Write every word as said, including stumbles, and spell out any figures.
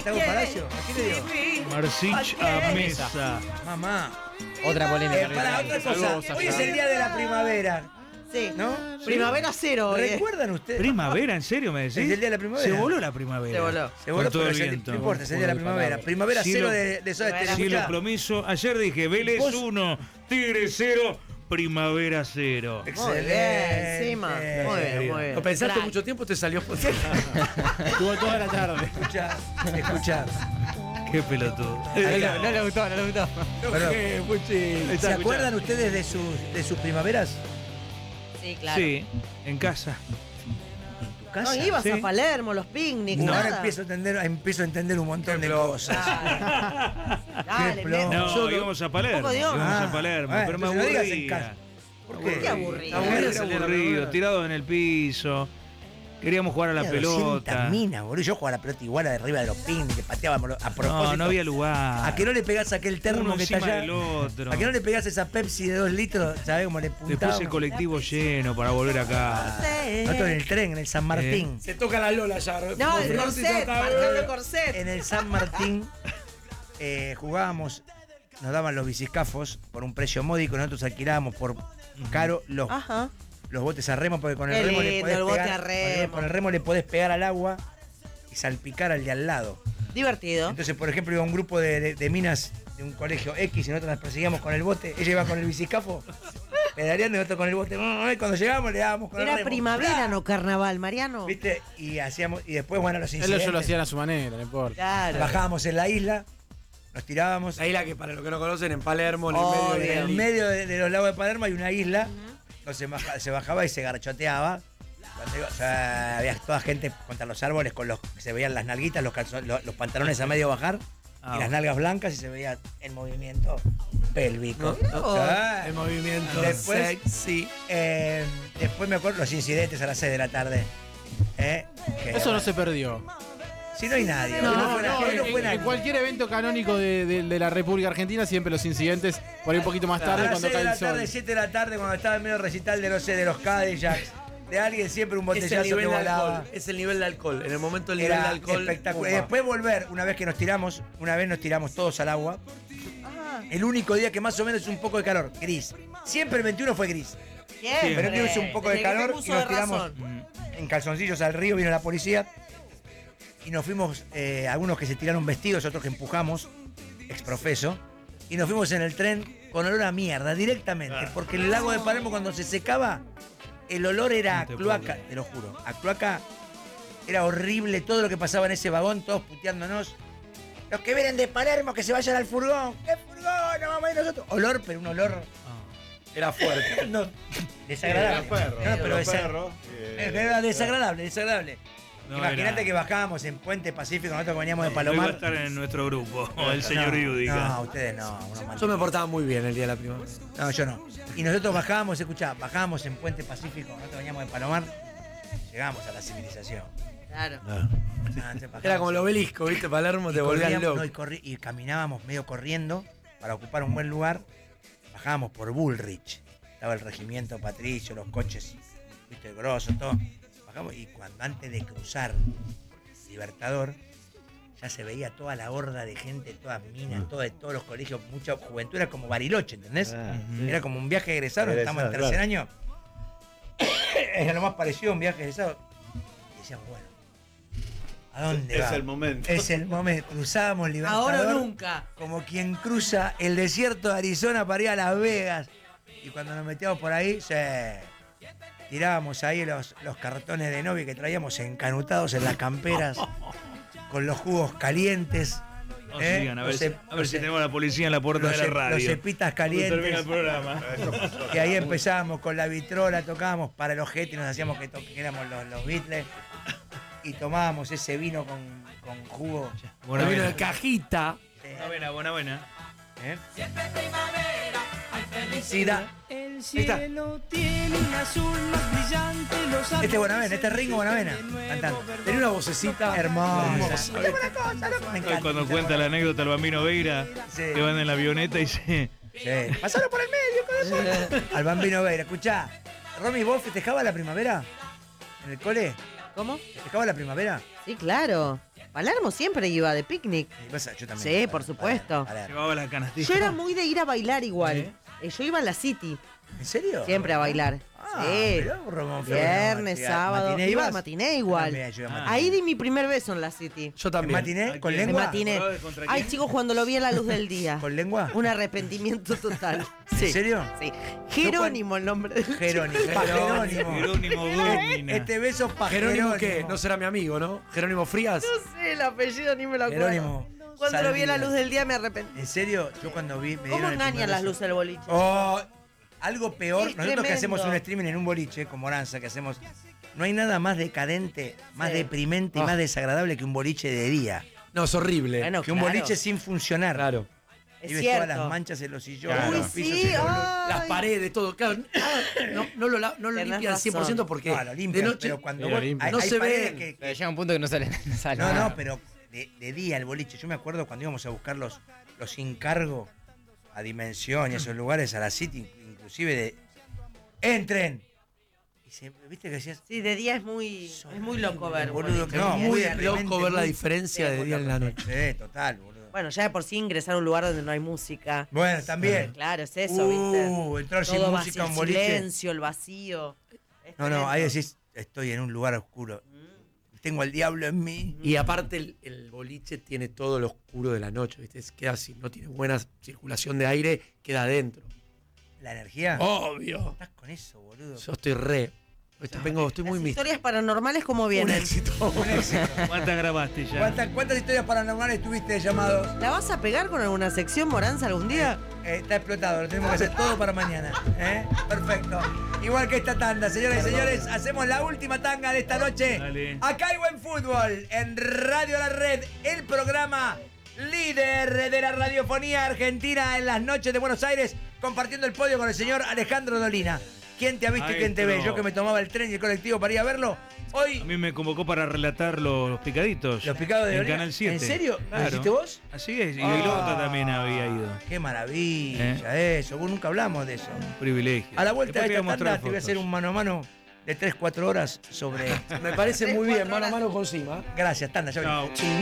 Gustavo Palacio? ¿A quién le dio? Marcich a Mesa. Mamá. Otra polémica. Eh, para otra cosa. Saludos, Hoy es el día de la primavera. Sí. ¿No? Primavera cero. hoy, eh. ¿Recuerdan ustedes? ¿Primavera? ¿En serio me decís? Es el día de la primavera. Se voló la primavera. Se voló. Se voló, Con todo pero el es el- viento. no importa, es el día de la primavera. Primavera Cielo- cero de, de Soda Stereo. Cielo Escuchá. promiso. Ayer dije Vélez ¿Vos? uno, Tigre cero, Primavera cero. Muy bien, encima. Muy bien, muy bien. Lo pensaste Crack. mucho tiempo, te salió. Estuvo toda la tarde. Escuchá, escuchá. Qué pelotudo. No, le- no le gustó, no le gustó. Perdón. ¿Se acuerdan ustedes de sus, de sus primaveras? Sí, claro. Sí, en casa. ¿Tu No casa? ibas Sí. a Palermo, los picnics, No, nada. ahora empiezo a entender, empiezo a entender un montón de cosas. Dale, Qué me- plomo. No, Yo- íbamos a Palermo. poco de Íbamos onda. a Palermo, Ah, pero me entonces no digas en casa. aburría. ¿Por ¿Por qué qué? aburrido? Aburrido, Era aburrido, tirado en el piso. Queríamos jugar a la Tenía doscientas pelota. minas, boludo. Yo jugaba a la pelota igual de arriba de los pins, que pateábamos a propósito. No, no había lugar. ¿A que no le pegás a aquel termo Uno que está encima allá? del otro. ¿A que no le pegás esa Pepsi de dos litros? ¿Sabés cómo le Después puntábamos? el colectivo lleno para volver acá. Nosotros en el tren, en el San Martín. Se toca la Lola ya. No, el corset, marcando el corset. En el San Martín eh, jugábamos, nos daban los biciscafos por un precio módico, nosotros alquilábamos por caro los, Ajá. los botes a remo, porque con el Qué remo le lindo, podés el bote pegar, a con el- remo. con el remo le podés pegar al agua y salpicar al de al lado. Divertido. Entonces, por ejemplo, iba un grupo de, de- de minas de un colegio X y nosotros las perseguíamos con el bote, ella iba con el biciscafo, pedaleando y nosotros con el bote. Y cuando llegábamos le dábamos con el Era remo. primavera, ¡Plá! no carnaval, Mariano. ¿Viste? Y hacíamos, y después, bueno, los Él incidentes. yo lo hacían a su manera, no importa. Claro. Bajábamos en la isla, nos tirábamos. La isla que para los que no conocen, en Palermo, en el Obvio. medio de En la el isla. medio de, de los lagos de Palermo hay una isla, entonces baja- se bajaba y se garchoteaba. Cuando iba- o sea, había toda gente contra los árboles con los se veían las nalguitas, los, calzo- los, los pantalones a medio bajar Ah, y las nalgas blancas y se veía el movimiento pélvico. Oh. Ah, El movimiento Después- sexy. eh, después me acuerdo los incidentes a las seis de la tarde. ¿eh? Que, Eso no se perdió. Si no hay nadie, No, hoy no fue, No, nadie, hoy no en, fue en nadie. cualquier evento canónico de, de- de la República Argentina, siempre los incidentes, por ahí un poquito más tarde, A las cuando seis cae de la el sol. tarde, siete de la tarde, cuando estaba en medio recital de, no sé, de los Cadillacs, de alguien siempre un Es el botellazo que nivel de volaba. alcohol. Es el nivel de alcohol. En el momento del nivel de Era alcohol. espectacular. Y pumba. después volver, una vez que nos tiramos, una vez nos tiramos todos al agua. El único día que más o menos es un poco de calor, gris. Siempre el veintiuno fue gris. Siempre. Pero el día hizo un poco de Desde que calor te y puso nos de tiramos razón. en calzoncillos al río, vino la policía. Y nos fuimos, eh, algunos que se tiraron vestidos, otros que empujamos, exprofeso. Y nos fuimos en el tren con olor a mierda, directamente. Porque el lago de Palermo cuando se secaba, el olor era a No te cloaca, puedo te lo juro. A cloaca era horrible todo lo que pasaba en ese vagón, todos puteándonos. Los que vienen de Palermo, que se vayan al furgón. ¿Qué furgón? No vamos a ir nosotros. Olor, pero un olor Era fuerte. no, desagradable. Los perros, No, pero los desa- perros, eh, era desagradable, desagradable. No Imagínate era- que bajábamos en Puente Pacífico, nosotros que veníamos de Iba a Palomar. estar en nuestro grupo, el señor no, Yudica. No, ustedes no. unos Yo me malditos. portaba muy bien el día de la primavera. No, yo no. Y nosotros bajábamos, escuchá, bajábamos en Puente Pacífico, nosotros veníamos de Palomar, llegamos a la civilización. Claro. Ah, entonces bajábamos- Era como el obelisco, ¿viste? Palermo y te volvían corríamos, loco. no, y, corri- y caminábamos medio corriendo para ocupar un buen lugar. Bajábamos por Bullrich. Estaba el regimiento Patricio, los coches, viste, grosos, todo. Bajamos y cuando antes de cruzar Libertador, ya se veía toda la horda de gente, todas minas, todo de todos los colegios, mucha juventud, era como Bariloche, ¿entendés? Ah, Era como un viaje egresado, Egresado, estamos en tercer claro. año. Era lo más parecido a un viaje egresado. Y decíamos, bueno, ¿a dónde Es va? el momento. Es el momento. Cruzábamos Libertador. Ahora o nunca. Como quien cruza el desierto de Arizona para ir a Las Vegas. Y cuando nos metíamos por ahí, se tirábamos ahí los, los cartones de novia que traíamos encanutados en las camperas, con los jugos calientes. No ¿eh? sigan, a ver, Los si, ep- a ver los si ep- tenemos a la policía en la puerta los de la ep- radio. los epitas Cuando termina calientes. el programa. Y ahí empezábamos con la vitrola, tocábamos para el ojete y nos hacíamos que, to- que éramos los, los Beatles. Y tomábamos ese vino con, con jugo. Buena El vino vena. de cajita. eh, Buena vena, buena vena. ¿eh? Felicidad. El cielo tiene un azul más brillante, los Este es Buenavena, este es Ringo Buenavena cantando. Tenía una vocecita Hermosa. hermosa. Me encanta. Cuando cuenta la anécdota el Bambino Veira, Sí. que van en la avioneta y se... Sí. Pasaron por el medio, corazón. Al Bambino Veira, escuchá. Romy, ¿vos festejabas la primavera? ¿En el cole? ¿Cómo? ¿Festejabas la primavera? Sí, claro. Palermo siempre iba de picnic. Y pasa, yo también. Sí, por supuesto. Palermo. Llevaba la canastilla. Yo era muy de ir a bailar igual. ¿Eh? Eh, Yo iba a la City, ¿En serio? siempre a bailar. Ah, Sí. mirá, Ramón, Viernes, Fernando, sábado. ¿matiné Iba a ibas? matiné igual. Yo también, yo iba a Ah. matiné. Ahí di mi primer beso en la City. Yo ¿En también. matiné? ¿Con ¿A quién? En lengua? matiné. ¿Contra Ay, quién? chicos, cuando lo vi a la luz del día. ¿Con lengua? Un arrepentimiento total. ¿En serio? Sí. Jerónimo el nombre del Jerónimo. Pa' Jerónimo. Jerónimo Domina. Este beso para Jerónimo, ¿qué? No será mi amigo, ¿no? Jerónimo Frías. No sé el apellido, ni me lo acuerdo. Jerónimo. Cuando lo vi a la Saldías. luz del día me arrepentí. ¿En serio? Yo cuando vi. Me ¿Cómo dieron el engañan primer las beso. luces del boliche? Oh, algo peor. Es Nosotros que tremendo. hacemos un streaming en un boliche, como Oranza, que hacemos. No hay nada más decadente, más Sí. deprimente y Ah. más desagradable que un boliche de día. No, es horrible. Bueno, Que un claro. boliche sin funcionar. Claro. Es Y ves cierto. todas las manchas en los sillones, Claro. Uy, los pisos. sí, y todo. ay. Las paredes, todo. Claro, no, no lo, la- no lo Tenés limpian al cien por ciento razón. porque No, lo limpian, de noche. pero cuando Pero vos- limpian. hay, No hay se paredes ven. que- Pero llega un punto que no sale, no sale No, nada. no, pero de, de día el boliche. Yo me acuerdo cuando íbamos a buscar los, los encargos a Dimensión y esos lugares, a la City, inclusive de. ¡Entren! Y se, ¿viste que decías? Sí, de día es muy, es muy loco ver. Boludo, boliche. no, Es muy muy deprimente, loco ver la muy- diferencia de muy día en la loco. noche. Sí, total, boludo. Bueno, ya de por sí ingresar a un lugar donde no hay música. Bueno, también. Claro, es eso, ¿viste? Uh, entrar sin Todo música vacío, a un el boliche. silencio, el vacío. Es No, no, ahí tremendo. decís, estoy en un lugar oscuro. Tengo al diablo en mí. Y aparte el, el boliche tiene todo lo oscuro de la noche, ¿viste? Es- Queda así, no tiene buena circulación de aire, queda adentro. ¿La energía? Obvio. Estás con eso, boludo. Yo estoy re. Estoy, vengo, estoy muy Las místico. historias paranormales como Un vienen. éxito. Un éxito. ¿Cuántas grabaste ya? ¿Cuántas, ¿Cuántas historias paranormales tuviste de llamados? ¿La vas a pegar con alguna sección, Moranza, algún día? Eh, está explotado, lo tenemos que hacer todo para mañana. ¿eh? Perfecto. Igual que esta tanda, señoras y señores, hacemos la última tanga de esta noche. Dale. Acá hay buen fútbol, en Radio La Red, el programa líder de la radiofonía argentina en las noches de Buenos Aires, compartiendo el podio con el señor Alejandro Dolina. ¿Quién te ha visto y quién te ve? Maestro. Yo que me tomaba el tren y el colectivo para ir a verlo. A Hoy, mí me convocó para relatar los picaditos. los picados de en Dolina. Canal siete. ¿En serio? ¿Lo Claro. hiciste vos? Así es, y Ah. Vilota también había ido. Qué maravilla eso. Vos nunca hablamos de eso. Un privilegio. A la vuelta Después de te esta voy a mostrar tanda te voy a hacer fotos. un mano a mano de tres cuatro horas sobre... Me parece muy Tres, bien, cuatro mano a horas. mano con Sima. Gracias, tanda, ya venimos. Chao.